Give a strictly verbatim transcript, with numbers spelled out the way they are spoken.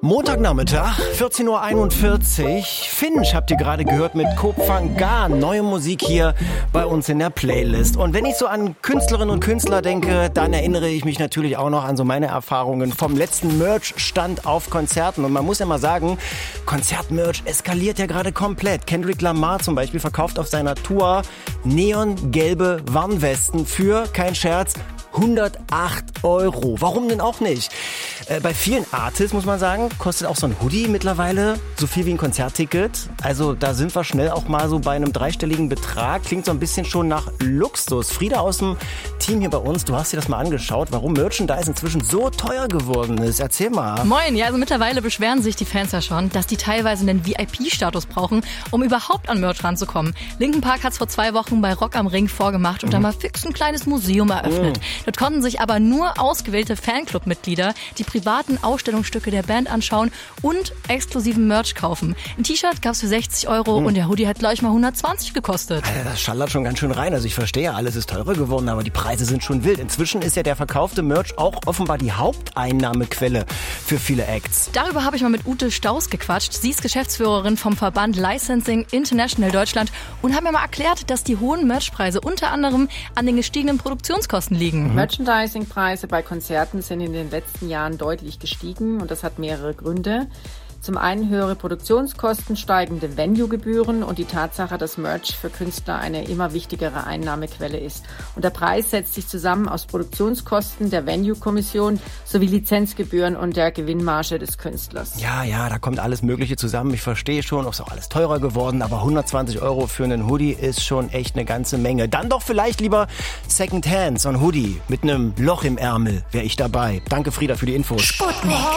Montagnachmittag, vierzehn Uhr einundvierzig. Finch habt ihr gerade gehört mit Koh Phangan. Neue Musik hier bei uns in der Playlist. Und wenn ich so an Künstlerinnen und Künstler denke, dann erinnere ich mich natürlich auch noch an so meine Erfahrungen vom letzten Merch-Stand auf Konzerten. Und man muss ja mal sagen, Konzertmerch eskaliert ja gerade komplett. Kendrick Lamar zum Beispiel verkauft auf seiner Tour neongelbe Warnwesten für, kein Scherz, hundertacht Euro. Warum denn auch nicht? Äh, bei vielen Artists, muss man sagen, kostet auch so ein Hoodie mittlerweile so viel wie ein Konzertticket. Also da sind wir schnell auch mal so bei einem dreistelligen Betrag. Klingt so ein bisschen schon nach Luxus. Frieda aus dem Team hier bei uns, du hast dir das mal angeschaut, warum Merchandise inzwischen so teuer geworden ist. Erzähl mal. Moin, ja, also mittlerweile beschweren sich die Fans ja schon, dass die teilweise einen V I P-Status brauchen, um überhaupt an Merch ranzukommen. Linkin Park hat's vor zwei Wochen bei Rock am Ring vorgemacht und mhm. da mal fix ein kleines Museum eröffnet. Mhm. Dort konnten sich aber nur ausgewählte Fanclub-Mitglieder die privaten Ausstellungsstücke der Band anschauen und exklusiven Merch kaufen. Ein T-Shirt gab's für sechzig Euro mhm. und der Hoodie hat gleich mal hundertzwanzig gekostet. Alter, das schallert schon ganz schön rein. Also ich verstehe ja, alles ist teurer geworden, aber die Preise sind schon wild. Inzwischen ist ja der verkaufte Merch auch offenbar die Haupteinnahmequelle für viele Acts. Darüber habe ich mal mit Ute Staus gequatscht. Sie ist Geschäftsführerin vom Verband Licensing International Deutschland und hat mir mal erklärt, dass die hohen Merchpreise unter anderem an den gestiegenen Produktionskosten liegen. Mhm. Merchandising-Preise bei Konzerten sind in den letzten Jahren deutlich gestiegen und das hat mehrere Gründe. Zum einen höhere Produktionskosten, steigende Venue-Gebühren und die Tatsache, dass Merch für Künstler eine immer wichtigere Einnahmequelle ist. Und der Preis setzt sich zusammen aus Produktionskosten, der Venue-Kommission sowie Lizenzgebühren und der Gewinnmarge des Künstlers. Ja, ja, da kommt alles Mögliche zusammen. Ich verstehe schon, ist auch alles teurer geworden, aber hundertzwanzig Euro für einen Hoodie ist schon echt eine ganze Menge. Dann doch vielleicht lieber Secondhand, so ein Hoodie mit einem Loch im Ärmel, wäre ich dabei. Danke Frieda für die Infos. Sputnik.